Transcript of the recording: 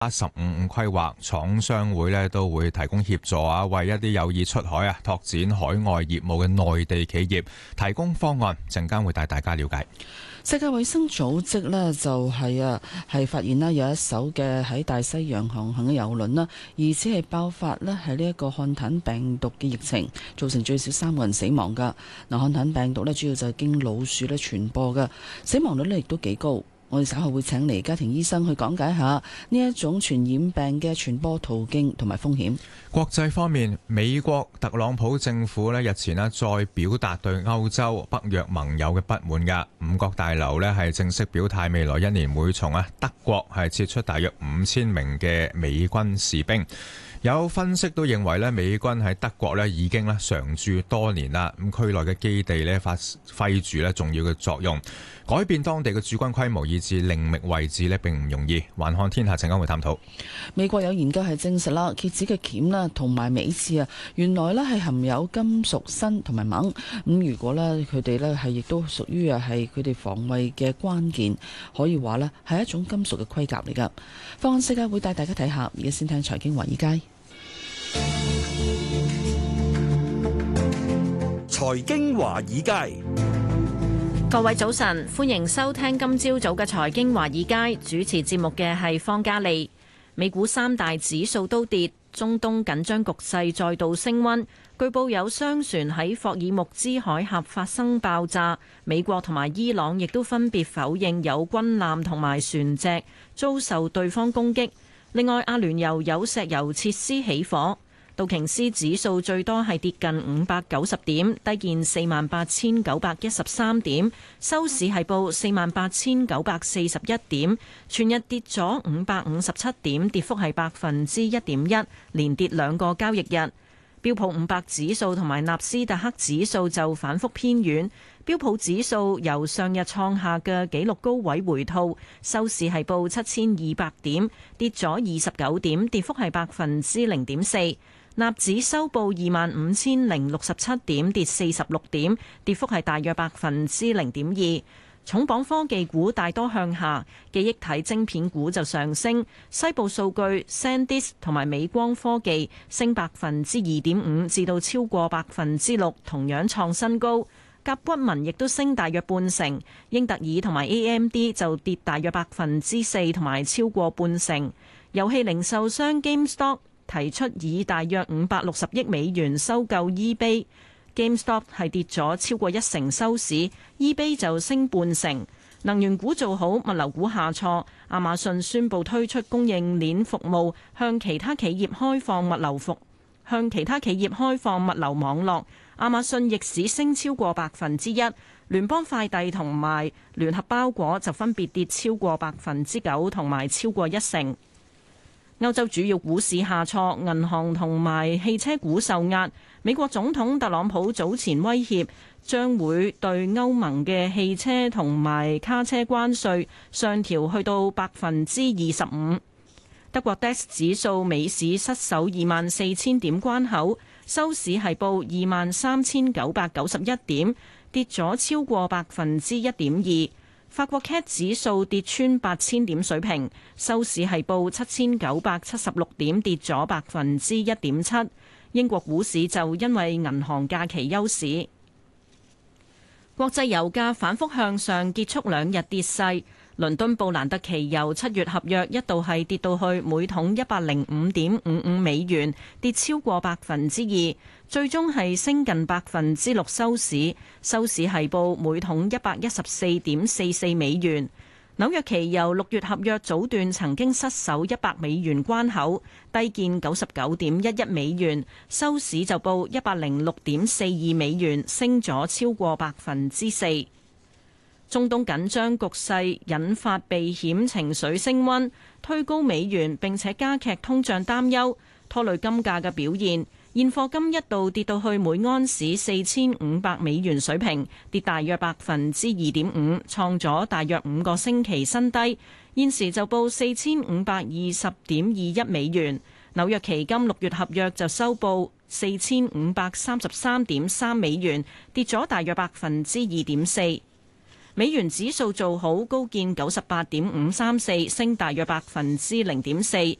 15規劃，廠商會咧都會提供協助啊，為一啲有意出海拓展海外業務嘅內地企業提供方案。陣間會帶大家了解。 世界衛生組織呢就係發現啦，有一艘嘅喺大西洋航行嘅郵輪啦，疑似係爆發咧係呢一個漢坦病毒嘅疫情，造成最少3個人死亡噶。嗱，漢坦病毒咧主要就係經老鼠咧傳播噶，死亡率咧亦都幾高。我哋稍後會請嚟家庭醫生去講解下呢一種傳染病嘅傳播途徑同埋風險。 國際方面，美國特朗普政府日前再表達對歐洲北約盟友嘅不滿㗎。五角大樓係正式表態，未來1年會從德國係撤出大約5000名嘅美軍士兵。有分析都認為美軍喺德國已經常駐多年啦，咁區內嘅基地發揮住重要嘅作用，改變當地嘅駐軍規模以至另覓位置並唔容易。環看天下陣間會探討。 美國有研究係證實啦，蠍子嘅鉗啦同埋尾刺原來係含有金屬鋅同埋錳，咁如果佢哋係亦都屬於係佢哋防衛嘅關鍵，可以話係一種金屬嘅盔甲嚟噶。放眼世界會帶大家睇下，而家先聽財經華爾街。 財經華爾街， 各位早晨，歡迎收聽今朝早嘅財經華爾街。主持節目嘅係方嘉利。美股3大指數都跌，中東緊張局勢再度升溫。據報有商船喺霍爾木茲海峽發生爆炸，美國同埋伊朗亦都分別否認有軍艦同埋船隻遭受對方攻擊。另外，阿聯酋有石油設施起火。道瓊斯指數最多係跌近590點，低見48,913點，收市係報48,941點，全日跌咗557點，跌幅係1.1%，連跌2個交易日。標普500指數同埋納斯達克指數就反覆偏軟，標普指數由上日創下嘅紀錄高位回吐，收市係報7200點，跌咗29點，跌幅係0.4%。納指收報25,067點，跌46點，跌幅係大約0.2%。重磅科技股大多向下，記憶體晶片股就上升。西部數據 SanDisk 同埋美光科技升2.5%至到超過6%，同樣創新高。甲骨文亦都升大約半成，英特爾同埋 AMD 就跌大約4%同埋超過半成。遊戲零售商 GameStop 提出以大約560億美元收購 eBay。GameStop 係跌咗超過1成收市，eBay 就升半成。能源股做好，物流股下挫。亞馬遜宣布推出供應鏈服務，向其他企業開放物流網絡。亞馬遜逆市升超過1%，聯邦快遞同埋聯合包裹就分別跌超過9%同埋超過1成。歐洲主要股市下挫，銀行同埋汽車股受壓。美國總統特朗普早前威脅將會對歐盟嘅汽車同埋卡車關稅上調去到25%。德國 DAX 指數尾市失守24,000點關口，收市係報23,991點，跌咗超過1.2%。法國 CAC 指數跌穿8,000點水平，收市係報7,976點，跌咗1.7%。英國股市就因為銀行假期休市。國際油價反覆向上，結束2日跌勢。倫敦布蘭特期油7月合約一度係跌到去每桶105.55美元，跌超過2%，最終係升近6%收市，收市係報每桶114.44美元。紐約期油6月合約早段曾經失守100美元關口，低見99.11美元，收市就報106.42美元，升咗超過4%。中東緊張局勢引發避險情緒升溫，推高美元，並且加劇通脹擔憂，拖累金價嘅表現。現貨金一度跌到去每盎司4,500美元水平，跌大約2.5%，創咗大約5個星期新低。現時就報4,520.21美元。紐約期金6月合約就收報4,533.3美元，跌咗大約2.4%。 美元指數做好，高見98.534，升大約0.4%。